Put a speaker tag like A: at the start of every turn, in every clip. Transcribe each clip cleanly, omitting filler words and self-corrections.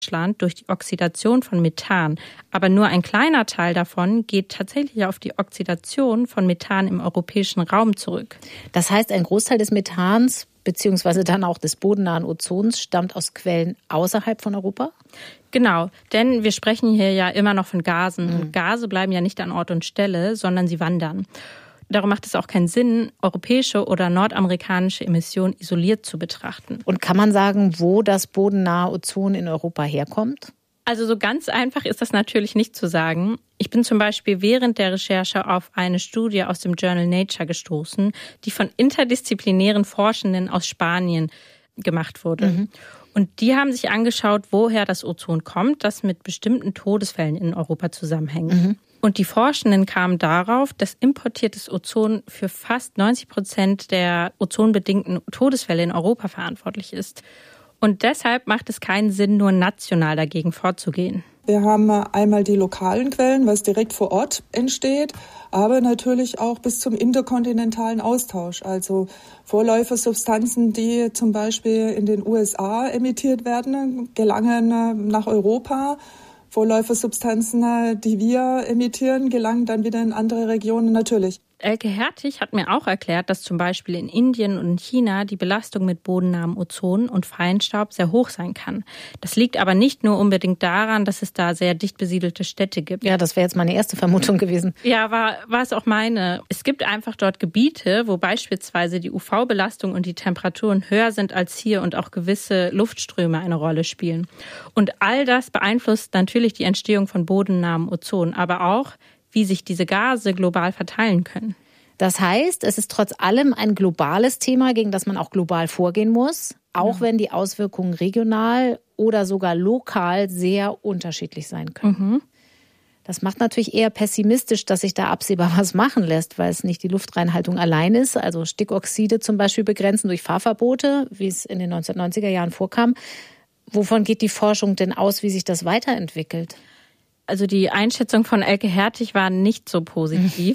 A: durch die Oxidation von Methan. Aber nur ein kleiner Teil davon geht tatsächlich auf die Oxidation von Methan im europäischen Raum zurück.
B: Das heißt, ein Großteil des Methans beziehungsweise dann auch des bodennahen Ozons stammt aus Quellen außerhalb von Europa?
A: Genau, denn wir sprechen hier ja immer noch von Gasen. Und Gase bleiben ja nicht an Ort und Stelle, sondern sie wandern. Darum macht es auch keinen Sinn, europäische oder nordamerikanische Emissionen isoliert zu betrachten.
B: Und kann man sagen, wo das bodennahe Ozon in Europa herkommt?
A: Also so ganz einfach ist das natürlich nicht zu sagen. Ich bin zum Beispiel während der Recherche auf eine Studie aus dem Journal Nature gestoßen, die von interdisziplinären Forschenden aus Spanien gemacht wurde. Und die haben sich angeschaut, woher das Ozon kommt, das mit bestimmten Todesfällen in Europa zusammenhängt. Und die Forschenden kamen darauf, dass importiertes Ozon für fast 90% der ozonbedingten Todesfälle in Europa verantwortlich ist. Und deshalb macht es keinen Sinn, nur national dagegen vorzugehen.
C: Wir haben einmal die lokalen Quellen, was direkt vor Ort entsteht, aber natürlich auch bis zum interkontinentalen Austausch. Also Vorläufersubstanzen, die zum Beispiel in den USA emittiert werden, gelangen nach Europa. Vorläufersubstanzen, die wir emittieren, gelangen dann wieder in andere Regionen natürlich.
A: Elke Hertig hat mir auch erklärt, dass zum Beispiel in Indien und in China die Belastung mit bodennahem Ozon und Feinstaub sehr hoch sein kann. Das liegt aber nicht nur unbedingt daran, dass es da sehr dicht besiedelte Städte gibt.
B: Ja, das wäre jetzt meine erste Vermutung gewesen.
A: Ja, war es auch meine. Es gibt einfach dort Gebiete, wo beispielsweise die UV-Belastung und die Temperaturen höher sind als hier und auch gewisse Luftströme eine Rolle spielen. Und all das beeinflusst natürlich die Entstehung von bodennahem Ozon, aber auch, wie sich diese Gase global verteilen können.
B: Das heißt, es ist trotz allem ein globales Thema, gegen das man auch global vorgehen muss, auch wenn die Auswirkungen regional oder sogar lokal sehr unterschiedlich sein können. Das macht natürlich eher pessimistisch, dass sich da absehbar was machen lässt, weil es nicht die Luftreinhaltung allein ist, also Stickoxide zum Beispiel begrenzen durch Fahrverbote, wie es in den 1990er Jahren vorkam. Wovon geht die Forschung denn aus, wie sich das weiterentwickelt?
A: Also die Einschätzung von Elke Hertig war nicht so positiv,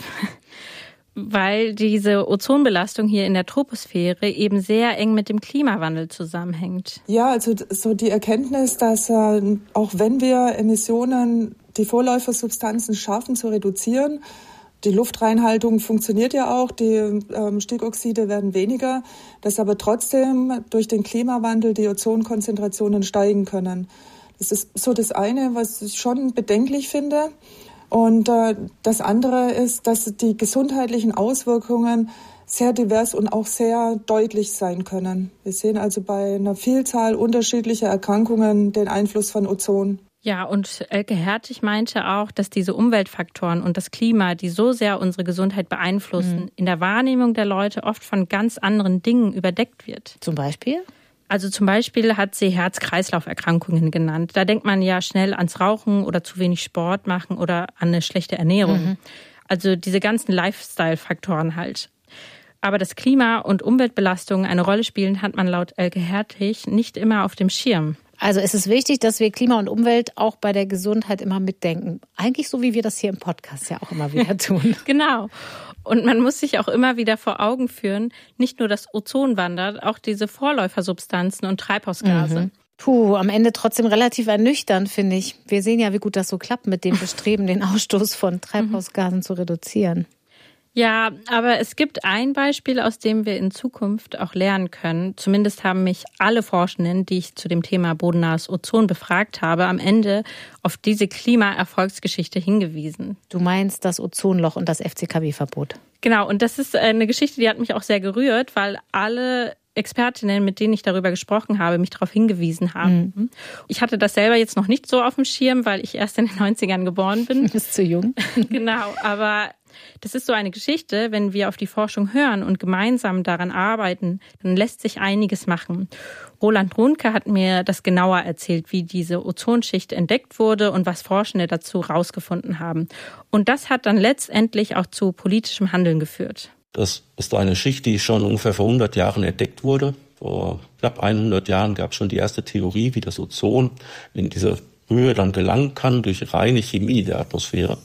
A: weil diese Ozonbelastung hier in der Troposphäre eben sehr eng mit dem Klimawandel zusammenhängt.
C: Ja, also so die Erkenntnis, dass auch wenn wir Emissionen, die Vorläufersubstanzen schaffen zu reduzieren, die Luftreinhaltung funktioniert ja auch, die Stickoxide werden weniger, dass aber trotzdem durch den Klimawandel die Ozonkonzentrationen steigen können. Das ist so das eine, was ich schon bedenklich finde. Und das andere ist, dass die gesundheitlichen Auswirkungen sehr divers und auch sehr deutlich sein können. Wir sehen also bei einer Vielzahl unterschiedlicher Erkrankungen den Einfluss von Ozon.
A: Ja, und Elke Hertig meinte auch, dass diese Umweltfaktoren und das Klima, die so sehr unsere Gesundheit beeinflussen, in der Wahrnehmung der Leute oft von ganz anderen Dingen überdeckt wird.
B: Zum Beispiel?
A: Also zum Beispiel hat sie Herz-Kreislauf-Erkrankungen genannt. Da denkt man ja schnell ans Rauchen oder zu wenig Sport machen oder an eine schlechte Ernährung. Also diese ganzen Lifestyle-Faktoren halt. Aber dass Klima- und Umweltbelastungen eine Rolle spielen, hat man laut Elke Hertig nicht immer auf dem Schirm.
B: Also es ist wichtig, dass wir Klima und Umwelt auch bei der Gesundheit immer mitdenken. Eigentlich so, wie wir das hier im Podcast ja auch immer wieder tun.
A: Genau. Und man muss sich auch immer wieder vor Augen führen, nicht nur das Ozon wandert, auch diese Vorläufersubstanzen und Treibhausgase.
B: Am Ende trotzdem relativ ernüchternd, finde ich. Wir sehen ja, wie gut das so klappt mit dem Bestreben, den Ausstoß von Treibhausgasen zu reduzieren.
A: Ja, aber es gibt ein Beispiel, aus dem wir in Zukunft auch lernen können. Zumindest haben mich alle Forschenden, die ich zu dem Thema bodennahes Ozon befragt habe, am Ende auf diese Klimaerfolgsgeschichte hingewiesen.
B: Du meinst das Ozonloch und das FCKW-Verbot?
A: Genau, und das ist eine Geschichte, die hat mich auch sehr gerührt, weil alle Expertinnen, mit denen ich darüber gesprochen habe, mich darauf hingewiesen haben. Ich hatte das selber jetzt noch nicht so auf dem Schirm, weil ich erst in den 90ern geboren bin.
B: Du bist zu jung.
A: Genau, aber das ist so eine Geschichte, wenn wir auf die Forschung hören und gemeinsam daran arbeiten, dann lässt sich einiges machen. Roland Runke hat mir das genauer erzählt, wie diese Ozonschicht entdeckt wurde und was Forschende dazu rausgefunden haben. Und das hat dann letztendlich auch zu politischem Handeln geführt.
D: Das ist eine Schicht, die schon ungefähr vor 100 Jahren entdeckt wurde. Vor knapp 100 Jahren gab es schon die erste Theorie, wie das Ozon in diese Höhe dann gelangen kann durch reine Chemie der Atmosphäre.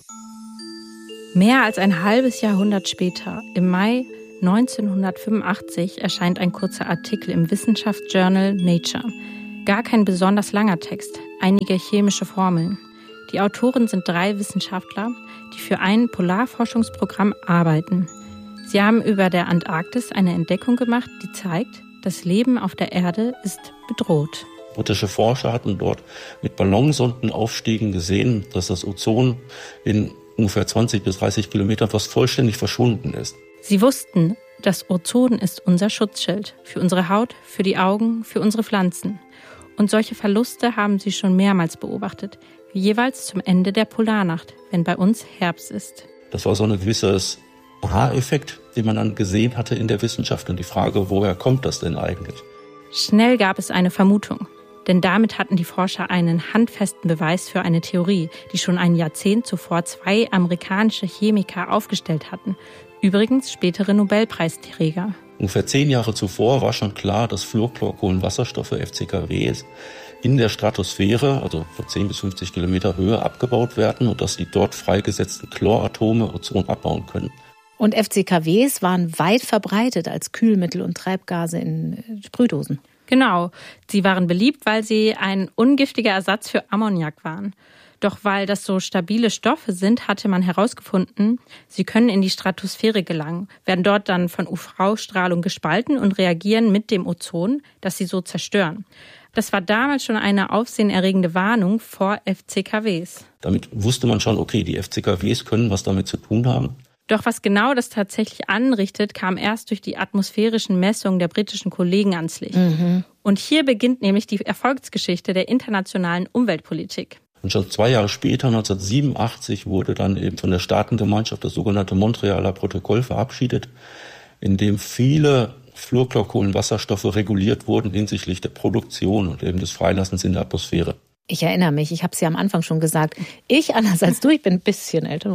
A: Mehr als ein halbes Jahrhundert später, im Mai 1985, erscheint ein kurzer Artikel im Wissenschaftsjournal Nature. Gar kein besonders langer Text, einige chemische Formeln. Die Autoren sind 3 Wissenschaftler, die für ein Polarforschungsprogramm arbeiten. Sie haben über der Antarktis eine Entdeckung gemacht, die zeigt, das Leben auf der Erde ist bedroht.
D: Britische Forscher hatten dort mit Ballonsondenaufstiegen gesehen, dass das Ozon in ungefähr 20 bis 30 Kilometern fast vollständig verschwunden ist.
A: Sie wussten, das Ozon ist unser Schutzschild für unsere Haut, für die Augen, für unsere Pflanzen. Und solche Verluste haben sie schon mehrmals beobachtet, jeweils zum Ende der Polarnacht, wenn bei uns Herbst ist.
D: Das war so ein gewisses Aha-Effekt, den man dann gesehen hatte in der Wissenschaft. Und die Frage, woher kommt das denn eigentlich?
A: Schnell gab es eine Vermutung. Denn damit hatten die Forscher einen handfesten Beweis für eine Theorie, die schon ein Jahrzehnt zuvor 2 amerikanische Chemiker aufgestellt hatten. Übrigens spätere Nobelpreisträger.
D: Ungefähr 10 Jahre zuvor war schon klar, dass Fluorchlorkohlenwasserstoffe, FCKWs, in der Stratosphäre, also von 10 bis 50 Kilometer Höhe, abgebaut werden und dass die dort freigesetzten Chloratome Ozon abbauen können.
B: Und FCKWs waren weit verbreitet als Kühlmittel und Treibgase in Sprühdosen.
A: Genau, sie waren beliebt, weil sie ein ungiftiger Ersatz für Ammoniak waren. Doch weil das so stabile Stoffe sind, hatte man herausgefunden, sie können in die Stratosphäre gelangen, werden dort dann von UV-Strahlung gespalten und reagieren mit dem Ozon, das sie so zerstören. Das war damals schon eine aufsehenerregende Warnung vor FCKWs.
D: Damit wusste man schon, okay, die FCKWs können was damit zu tun haben.
A: Doch was genau das tatsächlich anrichtet, kam erst durch die atmosphärischen Messungen der britischen Kollegen ans Licht. Und hier beginnt nämlich die Erfolgsgeschichte der internationalen Umweltpolitik.
D: Und schon 2 Jahre später, 1987, wurde dann eben von der Staatengemeinschaft das sogenannte Montrealer Protokoll verabschiedet, in dem viele Fluorchlorkohlenwasserstoffe reguliert wurden hinsichtlich der Produktion und eben des Freilassens in der Atmosphäre.
B: Ich erinnere mich, ich habe es ja am Anfang schon gesagt, ich, anders als du, ich bin ein bisschen älter,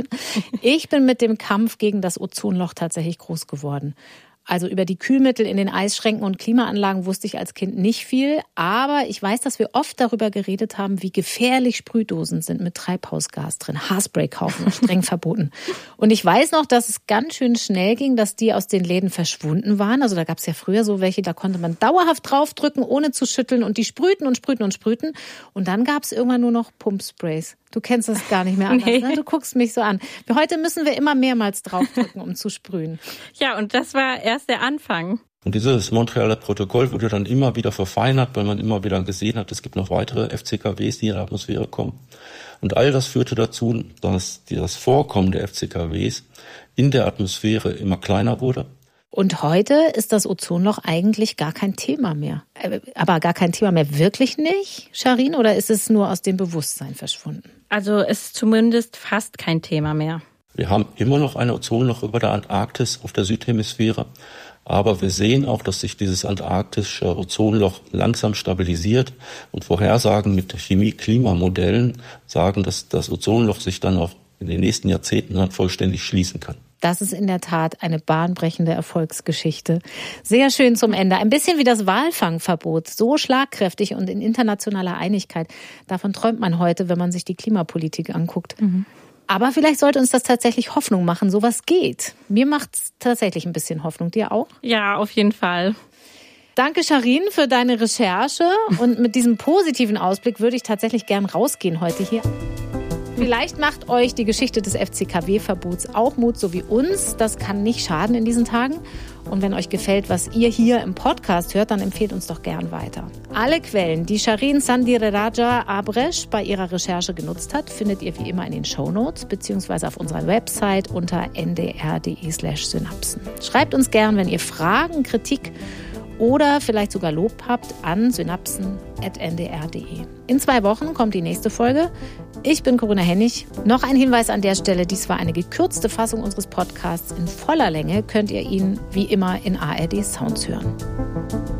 B: ich bin mit dem Kampf gegen das Ozonloch tatsächlich groß geworden. Also über die Kühlmittel in den Eisschränken und Klimaanlagen wusste ich als Kind nicht viel. Aber ich weiß, dass wir oft darüber geredet haben, wie gefährlich Sprühdosen sind mit Treibhausgas drin. Haarspray kaufen, streng verboten. Und ich weiß noch, dass es ganz schön schnell ging, dass die aus den Läden verschwunden waren. Also da gab es ja früher so welche, da konnte man dauerhaft draufdrücken, ohne zu schütteln. Und die sprühten und sprühten und sprühten. Und dann gab es irgendwann nur noch Pumpsprays. Du kennst das gar nicht mehr anders,
A: Nee.
B: ne? Du guckst mich so an. Heute müssen wir immer mehrmals draufdrücken, um zu sprühen.
A: Ja, und das war erst der Anfang.
D: Und dieses Montrealer Protokoll wurde dann immer wieder verfeinert, weil man immer wieder gesehen hat, es gibt noch weitere FCKWs, die in die Atmosphäre kommen. Und all das führte dazu, dass das Vorkommen der FCKWs in der Atmosphäre immer kleiner wurde.
B: Und heute ist das Ozonloch eigentlich gar kein Thema mehr. Aber gar kein Thema mehr wirklich nicht, Sharin? Oder ist es nur aus dem Bewusstsein verschwunden?
A: Also es ist zumindest fast kein Thema mehr.
D: Wir haben immer noch ein Ozonloch über der Antarktis auf der Südhemisphäre. Aber wir sehen auch, dass sich dieses antarktische Ozonloch langsam stabilisiert. Und Vorhersagen mit Chemie-Klimamodellen sagen, dass das Ozonloch sich dann auch in den nächsten Jahrzehnten dann vollständig schließen kann.
B: Das ist in der Tat eine bahnbrechende Erfolgsgeschichte. Sehr schön zum Ende. Ein bisschen wie das Walfangverbot. So schlagkräftig und in internationaler Einigkeit. Davon träumt man heute, wenn man sich die Klimapolitik anguckt. Aber vielleicht sollte uns das tatsächlich Hoffnung machen. Sowas geht. Mir macht es tatsächlich ein bisschen Hoffnung. Dir auch?
A: Ja, auf jeden Fall.
B: Danke, Sharin, für deine Recherche. Und mit diesem positiven Ausblick würde ich tatsächlich gern rausgehen heute hier. Vielleicht macht euch die Geschichte des FCKW-Verbots auch Mut, so wie uns. Das kann nicht schaden in diesen Tagen. Und wenn euch gefällt, was ihr hier im Podcast hört, dann empfehlt uns doch gern weiter. Alle Quellen, die Sharin Sandhireraja Abresh bei ihrer Recherche genutzt hat, findet ihr wie immer in den Shownotes beziehungsweise auf unserer Website unter ndr.de/synapsen. Schreibt uns gern, wenn ihr Fragen, Kritik oder vielleicht sogar Lob habt, an synapsen@ndr.de. In 2 Wochen kommt die nächste Folge. Ich bin Corinna Hennig. Noch ein Hinweis an der Stelle, dies war eine gekürzte Fassung unseres Podcasts. In voller Länge könnt ihr ihn wie immer in ARD Sounds hören.